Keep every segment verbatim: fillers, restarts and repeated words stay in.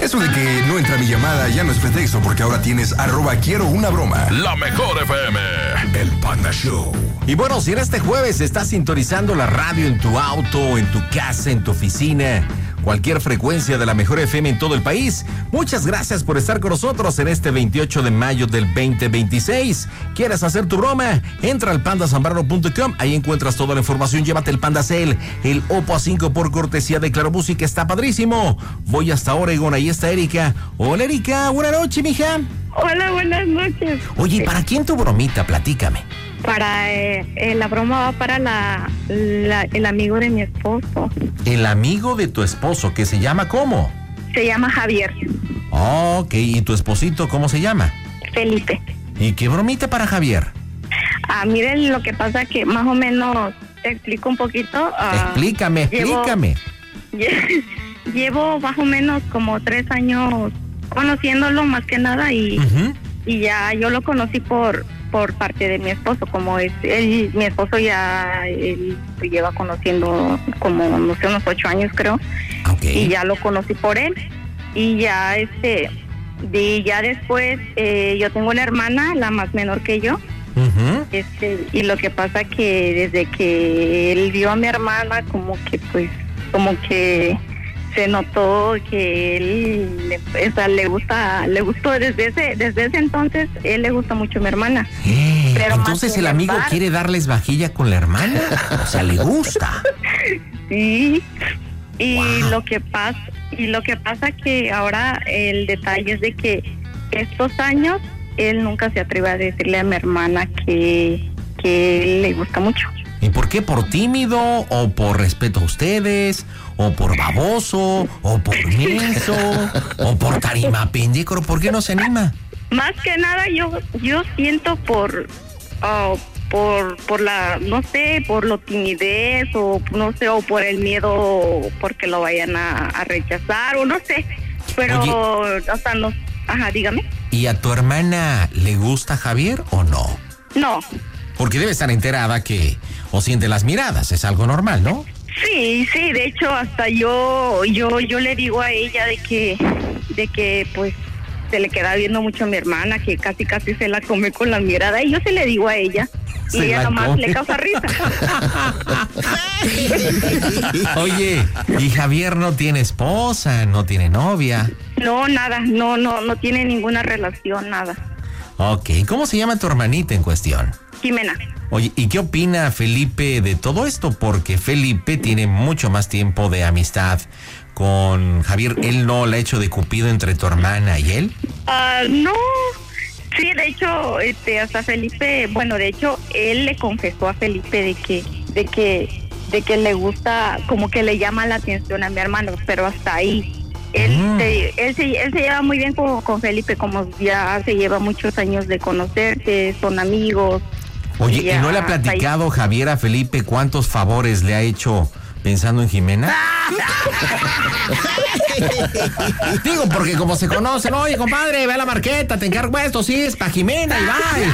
Eso de que no entra mi llamada ya no es pretexto, porque ahora tienes arroba quiero una broma. La mejor F M. El Panda Show. Y bueno, si en este jueves estás sintonizando la radio en tu auto, en tu casa, en tu oficina, cualquier frecuencia de la mejor F M en todo el país, muchas gracias por estar con nosotros en este veintiocho de mayo del veinte veintiséis. ¿Quieres hacer tu broma? Entra al panda zambrano punto com, ahí encuentras toda la información. Llévate el Panda Cell, el Oppo A cinco por cortesía de Claro Música, está padrísimo. Voy hasta Oregon, ahí está Erika. Hola Erika, buena noche, mija. Hola, buenas noches. Oye, ¿para quién tu bromita? Platícame. Para eh, eh, la broma va para la, la el amigo de mi esposo. El amigo de tu esposo, que se llama ¿cómo? Se llama Javier. Oh, ok, ¿y tu esposito cómo se llama? Felipe. ¿Y qué bromita para Javier? Ah, miren, lo que pasa que más o menos te explico un poquito. Ah, explícame, llevo, explícame. Llevo más o menos como tres años conociéndolo más que nada y, uh-huh. y ya yo lo conocí por por parte de mi esposo, como es él, mi esposo ya él se lleva conociendo como no sé unos ocho años creo, okay. Y ya lo conocí por él y ya este y ya después eh, yo tengo una hermana, la más menor que yo, uh-huh. este y lo que pasa que desde que él vio a mi hermana como que pues como que se notó que él le, o sea, le gusta, le gustó desde ese, desde ese entonces, él le gusta mucho a mi hermana. Eh, Pero entonces el amigo bar, quiere darles vajilla con la hermana, o sea, le gusta. Sí, y wow. lo que pasa, y lo que pasa que ahora el detalle es de que estos años él nunca se atreve a decirle a mi hermana que, que él le gusta mucho. ¿Y por qué? ¿Por tímido o por respeto a ustedes? ¿O por baboso? ¿O por menso? ¿O por tarima pendícoro? ¿Por qué no se anima? Más que nada yo yo siento por uh, por por la no sé, por lo timidez o no sé, o por el miedo porque lo vayan a, a rechazar o no sé. Pero Oye, hasta no, ajá, dígame. ¿Y a tu hermana le gusta Javier o no? No. Porque debe estar enterada que o siente las miradas, es algo normal, ¿no? Sí, sí, de hecho hasta yo yo yo le digo a ella de que de que pues se le queda viendo mucho a mi hermana, que casi casi se la come con la mirada y yo se le digo a ella y ella nomás come. Le causa risa. Oye, ¿y Javier no tiene esposa, no tiene novia? No, nada, no no no tiene ninguna relación, nada. Ok, ¿cómo se llama tu hermanita en cuestión? Jimena. Oye, ¿y qué opina Felipe de todo esto? Porque Felipe tiene mucho más tiempo de amistad con Javier. ¿Él no le ha hecho de cupido entre tu hermana y él? Uh, no, sí, de hecho, este, hasta Felipe, bueno, de hecho, él le confesó a Felipe de que, de que, de que le gusta, como que le llama la atención a mi hermano, pero hasta ahí. Él, mm. se, él, se, él se lleva muy bien con, con Felipe, como ya se lleva muchos años de conocerse, son amigos. Oye, ¿y no le ha platicado Javier a Felipe cuántos favores le ha hecho pensando en Jimena? Digo, porque como se conocen, oye, compadre, ve a la marqueta, te encargo esto, sí, es para Jimena y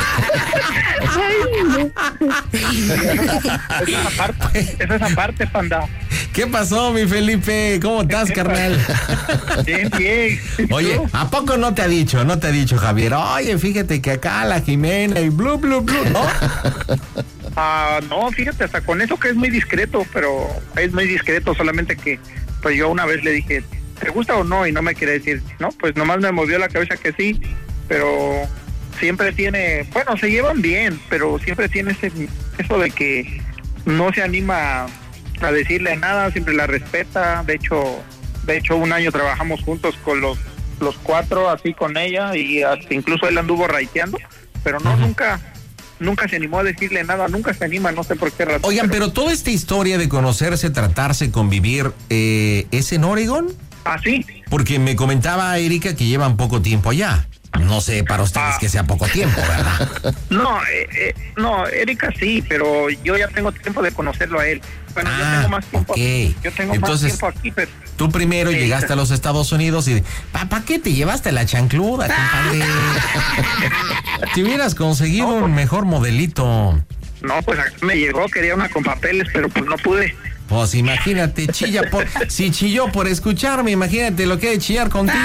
bye. Esa es esa parte, esa es esa parte, panda. ¿Qué pasó, mi Felipe? ¿Cómo estás, carnal? Bien, bien. Oye, ¿a poco no te ha dicho, no te ha dicho Javier? Oye, fíjate que acá la Jimena y blu, blu, blu, ¿no? Ah, no, fíjate, hasta con eso que es muy discreto, pero es muy discreto, solamente que pues yo una vez le dije, ¿te gusta o no? Y no me quiere decir, no, pues nomás me movió la cabeza que sí, pero siempre tiene, bueno, se llevan bien, pero siempre tiene ese, eso de que no se anima a decirle nada, siempre la respeta. De hecho, de hecho un año trabajamos juntos con los los cuatro, así con ella, y hasta incluso él anduvo raiteando, pero no, uh-huh. nunca nunca se animó a decirle nada, nunca se anima, no sé por qué razón. Oigan, pero, pero toda esta historia de conocerse, tratarse, convivir, eh, ¿es en Oregon? Ah, sí. Porque me comentaba Erika que llevan poco tiempo allá. No sé para ustedes ah. que sea poco tiempo, ¿verdad? No, eh, eh, no, Erika sí, pero yo ya tengo tiempo de conocerlo a él. Bueno, ah, yo tengo más tiempo. Okay. Yo tengo Entonces, más tiempo aquí, pero tú primero sí, llegaste sí. a los Estados Unidos y ¿para qué te llevaste la chancluda, compadre? Si hubieras conseguido no, pues, un mejor modelito. No, pues acá me llegó, quería una con papeles, pero pues no pude. Pues imagínate, chilla por... Si chilló por escucharme, imagínate lo que hay de chillar contigo.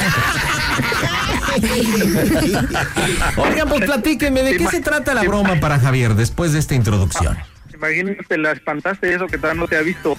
Oigan, pues platíquenme, ¿de qué se trata la broma para Javier después de esta introducción? Imagínate, la espantaste eso que todavía no te ha visto.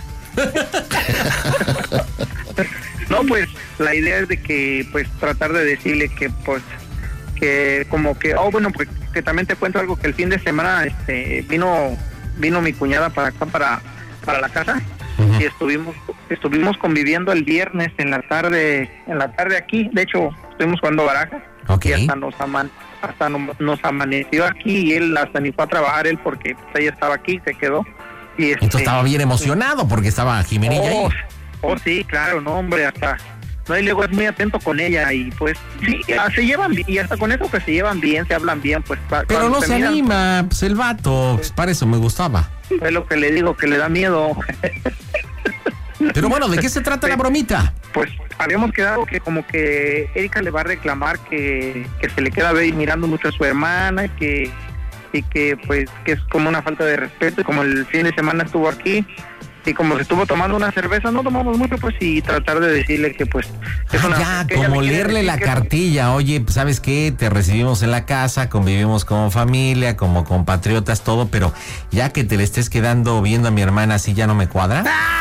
No, pues la idea es de que pues tratar de decirle que pues que como que oh bueno pues que también te cuento algo, que el fin de semana este vino vino mi cuñada para acá para para la casa. Uh-huh. Y estuvimos estuvimos conviviendo el viernes en la tarde en la tarde aquí. De hecho estuvimos jugando barajas. Okay. Y hasta nos aman hasta no, nos amaneció aquí y él hasta ni fue a trabajar él porque pues, ella estaba aquí y se quedó. Y este, entonces estaba bien emocionado porque estaba Jimenilla oh, ahí. Oh, sí, claro, no, hombre, hasta... No, y luego es muy atento con ella y pues sí, se llevan bien, y hasta con eso que se llevan bien, se hablan bien, pues... Pero no se miran, anima, pues el vato, pues para eso me gustaba. Es lo que le digo, que le da miedo. Pero bueno, ¿de qué se trata la bromita? Pues habíamos quedado que como que Erika le va a reclamar que, que se le queda mirando mucho a su hermana, que... y que pues que es como una falta de respeto, y como el fin de semana estuvo aquí y como se estuvo tomando una cerveza, no tomamos mucho, pues, y tratar de decirle que pues es ah, una, ya, que como leerle la cartilla, oye, pues, ¿sabes qué? Te recibimos en la casa, convivimos como familia, como compatriotas, todo, pero ya que te le estés quedando viendo a mi hermana así, ¿ya no me cuadra?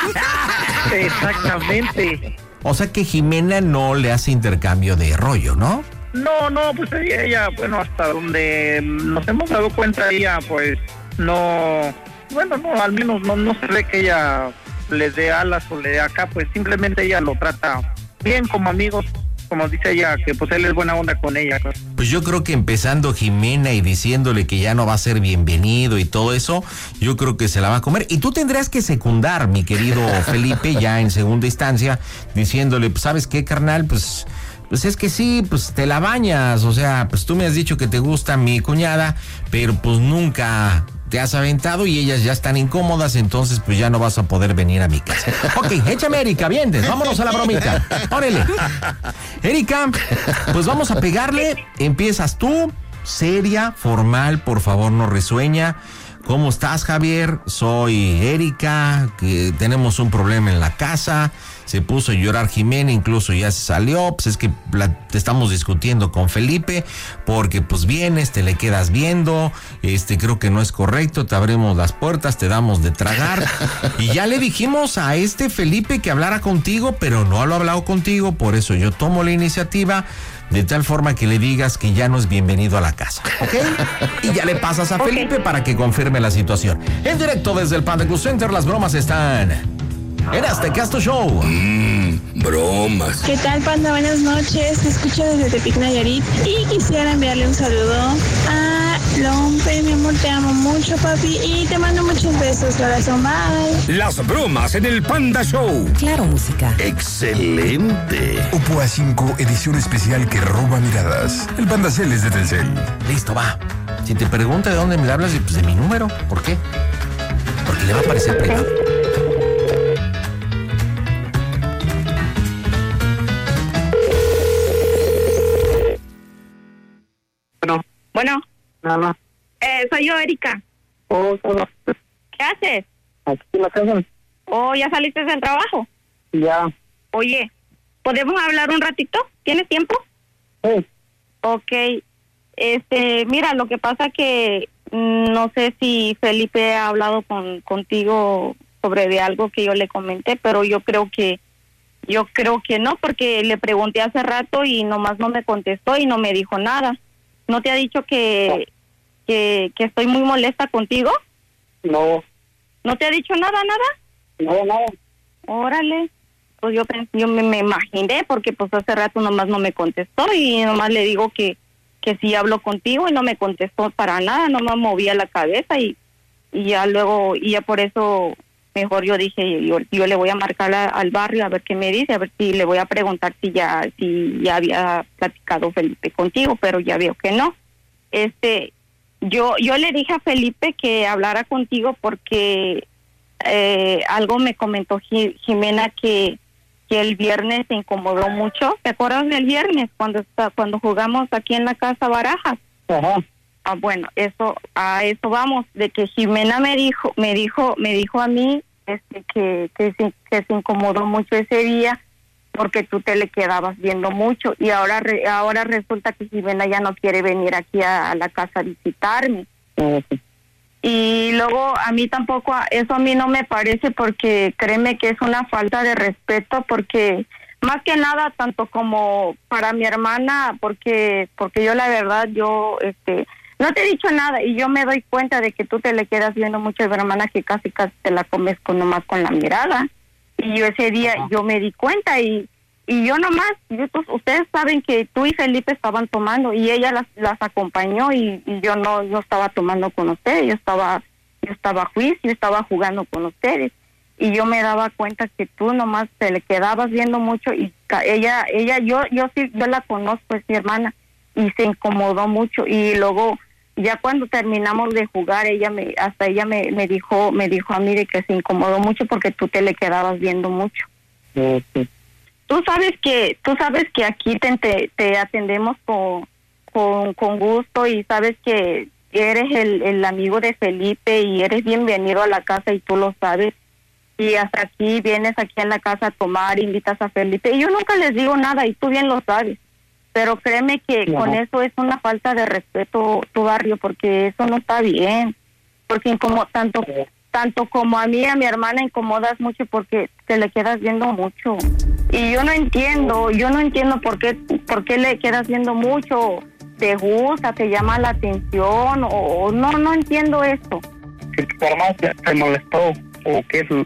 Exactamente. O sea que Jimena no le hace intercambio de rollo, ¿no? No, no, pues ella, ella, bueno, hasta donde nos hemos dado cuenta, ella, pues, no, bueno, no, al menos no, no se ve que ella le dé alas o le dé acá, pues simplemente ella lo trata bien como amigos, como dice ella, que pues él es buena onda con ella. Pues, pues yo creo que empezando Jimena y diciéndole que ya no va a ser bienvenido y todo eso, yo creo que se la va a comer. Y tú tendrías que secundar, mi querido Felipe, ya en segunda instancia, diciéndole, pues, ¿sabes qué, carnal? Pues... Pues es que sí, pues te la bañas, o sea, pues tú me has dicho que te gusta mi cuñada, pero pues nunca te has aventado y ellas ya están incómodas, entonces pues ya no vas a poder venir a mi casa. Ok, échame Erika, vienes, vámonos a la bromita. Órale. Erika, pues vamos a pegarle, empiezas tú, seria, formal, por favor no risueña. ¿Cómo estás, Javier? Soy Erika, que tenemos un problema en la casa. Se puso a llorar Jimena, incluso ya se salió. Pues es que la, te estamos discutiendo con Felipe, porque pues vienes, te le quedas viendo, este creo que no es correcto, te abrimos las puertas, te damos de tragar. Y ya le dijimos a este Felipe que hablara contigo, pero no lo ha hablado contigo, por eso yo tomo la iniciativa, de tal forma que le digas que ya no es bienvenido a la casa, ¿ok? Y ya le pasas a okay. Felipe para que confirme la situación. En directo desde el Panda Cool Center, las bromas están en Azteca Show. Mmm, bromas. ¿Qué tal, Panda? Buenas noches. Te escucho desde Tepic, Nayarit y quisiera enviarle un saludo a Lompe. Mi amor, te amo mucho, papi, y te mando muchos besos, corazón. Bye. Las bromas en el Panda Show. Claro, música. Excelente. Oppo A cinco, edición especial que roba miradas. El Panda Cel es de Telcel. Listo, va. Si te pregunta de dónde me hablas, pues de mi número. ¿Por qué? Porque le va a aparecer privado. Bueno, nada. Eh, soy yo, Erika. Oh, oh. ¿Qué haces? Aquí en la casa. Oh, ¿ya saliste del trabajo? Ya. Oye, ¿podemos hablar un ratito? ¿Tienes tiempo? Sí. Ok. Este, mira, lo que pasa que mm, no sé si Felipe ha hablado con contigo sobre de algo que yo le comenté, pero yo creo que yo creo que no, porque le pregunté hace rato y nomás no me contestó y no me dijo nada. ¿No te ha dicho que, que, que estoy muy molesta contigo? No. ¿No te ha dicho nada, nada? No, no. Órale. Pues yo pensé, yo me, me imaginé, porque pues hace rato nomás no me contestó y nomás le digo que, que sí hablo contigo y no me contestó para nada, nomás movía la cabeza y, y ya luego, y ya por eso mejor yo dije, yo, yo le voy a marcar a, al barrio a ver qué me dice, a ver si le voy a preguntar si ya si ya había platicado Felipe contigo, pero ya veo que no. Este, yo yo le dije a Felipe que hablara contigo porque eh, algo me comentó Jimena que que el viernes se incomodó mucho. ¿Te acuerdas del viernes cuando está, cuando jugamos aquí en la casa barajas? Ajá. Ah, bueno, eso a eso vamos, de que Jimena me dijo, me dijo, me dijo a mí este, que, que, se, que se incomodó mucho ese día porque tú te le quedabas viendo mucho y ahora re, ahora resulta que Jimena ya no quiere venir aquí a, a la casa a visitarme. Uh-huh. Y luego a mí tampoco, eso a mí no me parece porque créeme que es una falta de respeto porque más que nada tanto como para mi hermana porque porque yo la verdad yo este no te he dicho nada y yo me doy cuenta de que tú te le quedas viendo mucho a mi hermana que casi casi te la comes con nomás con la mirada y yo ese día uh-huh. yo me di cuenta y y yo nomás yo, pues, ustedes saben que tú y Felipe estaban tomando y ella las las acompañó y, y yo no no estaba tomando con ustedes, yo estaba yo estaba a juicio, estaba jugando con ustedes y yo me daba cuenta que tú nomás te le quedabas viendo mucho y ella ella yo yo sí yo la conozco, es mi hermana y se incomodó mucho y luego ya cuando terminamos de jugar ella me hasta ella me, me dijo me dijo a mí de que se incomodó mucho porque tú te le quedabas viendo mucho. Sí. Tú sabes que tú sabes que aquí te, te, te atendemos con, con con gusto y sabes que eres el, el amigo de Felipe y eres bienvenido a la casa y tú lo sabes y hasta aquí vienes aquí en la casa a tomar, invitas a Felipe y yo nunca les digo nada y tú bien lo sabes, pero créeme que no. Con eso es una falta de respeto tu barrio porque eso no está bien, porque como tanto tanto como a mí y a mi hermana incomodas mucho porque te le quedas viendo mucho. Y yo no entiendo, yo no entiendo por qué, por qué le quedas viendo mucho, te gusta, te llama la atención, o, o no, no entiendo esto. Si tu hermano te molestó, o qué es,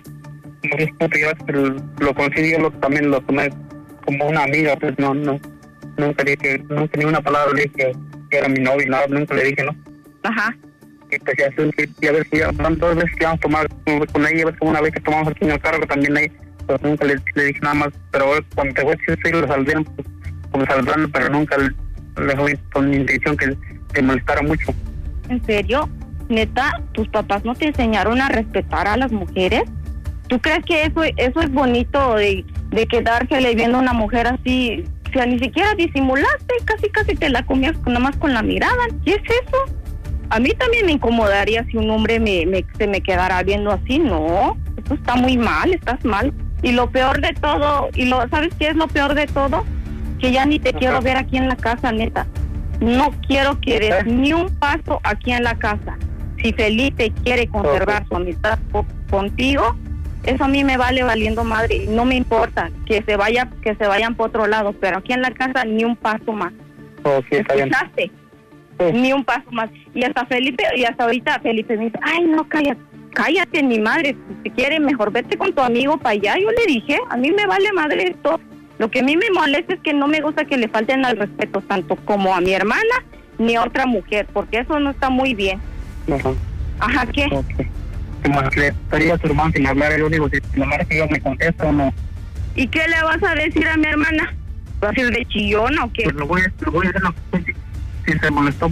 lo, lo considero, yo también lo tomé como una amiga, pues no, no, nunca dije, nunca ni una palabra le dije que era mi novio, nada, nunca le dije, ¿no? Ajá. Y pues ya, ya ves, ya dos veces que vamos a tomar con ella, ves como una vez que tomamos aquí en el carro, también ahí, pues nunca le, le dije nada más, pero cuando te voy a decir, sí, lo saldrían, pues, como saludando, pero nunca le, le fui con intención que te molestara mucho. ¿En serio? ¿Neta? ¿Tus papás no te enseñaron a respetar a las mujeres? ¿Tú crees que eso eso es bonito de, de quedársele viendo a una mujer así? O sea, ni siquiera disimulaste, casi casi te la comías nomás con la mirada. ¿Qué es eso? A mí también me incomodaría si un hombre me, me se me quedara viendo así. No, eso está muy mal, estás mal. Y lo peor de todo, y lo ¿sabes qué es lo peor de todo? Que ya ni te Ajá. quiero ver aquí en la casa, neta. No quiero que des ni un paso aquí en la casa. Si Felipe quiere conservar su amistad contigo, eso a mí me vale valiendo madre. No me importa que se vaya, que se vayan por otro lado, pero aquí en la casa ni un paso más. Okay, ¿escuchaste? Sí. Ni un paso más. Y hasta Felipe, y hasta ahorita Felipe me dice, ay no, cállate, cállate mi madre, si quieres mejor vete con tu amigo para allá. Yo le dije, a mí me vale madre esto. Lo que a mí me molesta es que no me gusta que le falten al respeto tanto como a mi hermana ni a otra mujer, porque eso no está muy bien. Ajá. Ajá, ¿qué? Okay. Como le estaría a tu hermano sin hablar, yo digo, si la madre que yo me contesta o no. ¿Y qué le vas a decir a mi hermana? ¿Vas a ir de chillona o qué? Pues lo voy, lo voy a hacer, si, si se molestó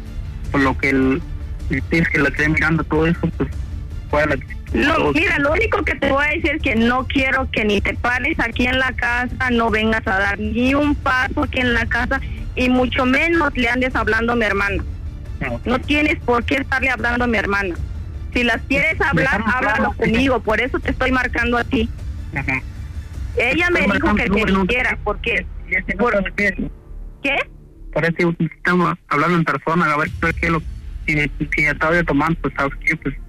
por lo que el, el tienes que la quedé mirando todo eso, pues fue a la... No, mira, lo único que te voy a decir es que no quiero que ni te pares aquí en la casa, no vengas a dar ni un paso aquí en la casa y mucho menos le andes hablando a mi hermana. Okay. No tienes por qué estarle hablando a mi hermana. Si las quieres hablar, háblalo conmigo, por eso te estoy marcando a ti. Ajá. Ella me dijo que te dijera, porque... Por, ¿qué? Por eso estamos hablando en persona, a ver qué es lo que si ya estaba tomando, pues sabes qué, pues...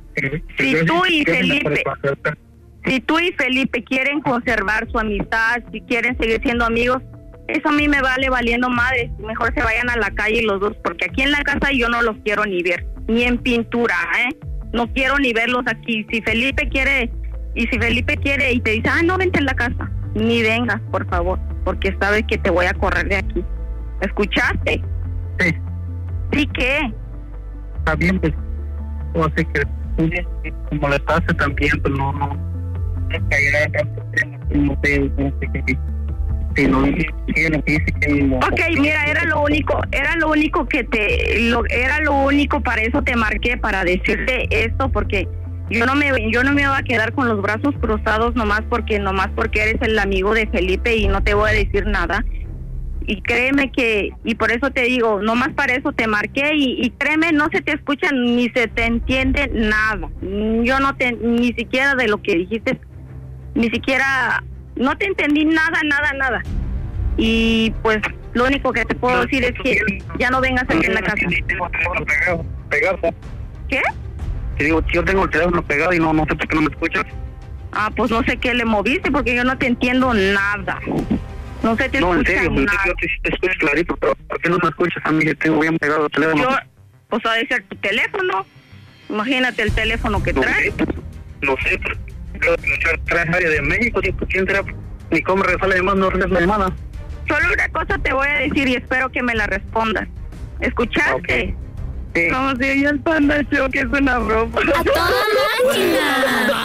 Si tú y Felipe, si tú y Felipe quieren conservar su amistad, si quieren seguir siendo amigos, eso a mí me vale valiendo madre. Mejor se vayan a la calle los dos, porque aquí en la casa yo no los quiero ni ver, ni en pintura, ¿eh? No quiero ni verlos aquí. Si Felipe quiere, y si Felipe quiere y te dice, ah, no, vente en la casa, ni vengas, por favor, porque sabes que te voy a correr de aquí. ¿Escuchaste? Sí. ¿Sí qué? Está bien, pues, o sea que como le pase también, pues no, no, no caerá tanto tema, no sé, no sé qué, si no quiere, dice que no. Ok, mira, era lo único, era lo único que te, lo, era lo único, para eso te marqué, para decirte esto, porque yo no me, yo no me voy a quedar con los brazos cruzados nomás porque, nomás porque eres el amigo de Felipe y no te voy a decir nada. y créeme que, y por eso te digo, nomás para eso te marqué, y, y créeme, no se te escucha ni se te entiende nada. Yo no te, ni siquiera de lo que dijiste, ni siquiera, no te entendí nada, nada, nada. Y pues lo único que te puedo decir es que ya no vengas aquí en la casa. Pegado, pegado. ¿Qué? Te digo, yo tengo el teléfono pegado y no, no sé por qué no me escuchas. Ah, pues no sé qué le moviste, porque yo no te entiendo nada. No se te No, en escucha serio, en nada. serio, te, te escucho clarito, pero ¿por qué no me escuchas a mí? Que tengo bien pegado el teléfono. Yo, pues ha de ser tu teléfono. Imagínate el teléfono que No traes. sé, no sé, pero traes área de México, ¿quién será? Ni cómo resale de más, no resale de mana. Solo una cosa te voy a decir y espero que me la respondas. ¿Escuchaste? Okay. Sí. ¿Cómo se oye el Panda Show? Que es una broma. ¡A toda máquina!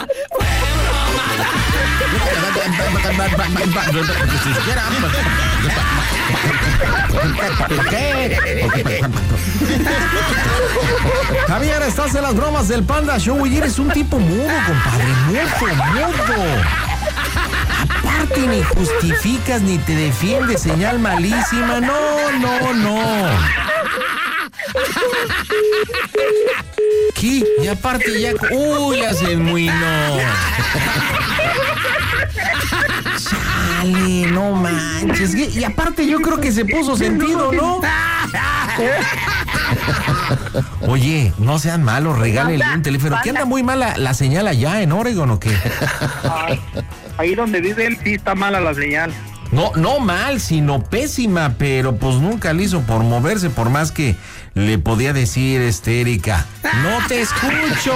Javier, estás en las bromas del Panda Show y eres un tipo mudo, compadre. Mudo, mudo. Aparte, ni justificas ni te defiendes, señal malísima. No, no, no. ¿Qué? Y aparte ya... ¡Uy, la se enmuinó! Chale, no manches. Y aparte yo creo que se puso sentido, ¿no? Oye, no sean malos, regálenle un teléfono. ¿Qué anda muy mala la señal allá en Oregon o qué? Ay, ahí donde vive él sí está mala la señal. No, no mal, sino pésima, pero pues nunca le hizo por moverse, por más que le podía decir, este, Erika, no te escucho.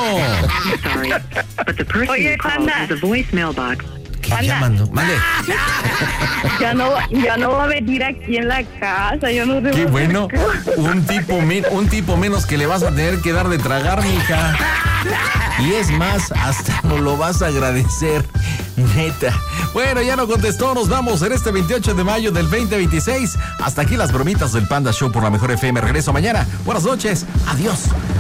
Oye, Panda. ¿Qué llamando? Mande. Ya no, ya no va a venir aquí en la casa. Yo no sé. Qué bueno. Un tipo, men- un tipo menos que le vas a tener que dar de tragar, mija. Y es más, hasta nos lo vas a agradecer, neta. Bueno, ya no contestó, nos vamos en este veintiocho de mayo del veinte veintiséis. Hasta aquí las bromitas del Panda Show por la Mejor F M. Regreso mañana. Buenas noches, adiós.